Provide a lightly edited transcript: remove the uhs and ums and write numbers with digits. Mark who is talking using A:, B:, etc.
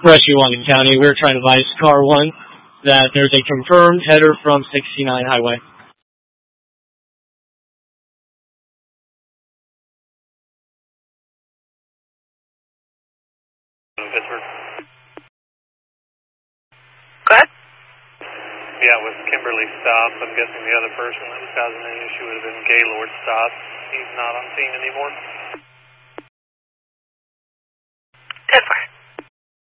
A: Washington County. We're trying to advise Car 1 that there's a confirmed header from 69 Highway.
B: Pittsburgh.
C: Go ahead.
B: Yeah, with Kimberly stopped, I'm guessing the other person that was causing an issue would have been Gaylord stopped. He's not on scene anymore.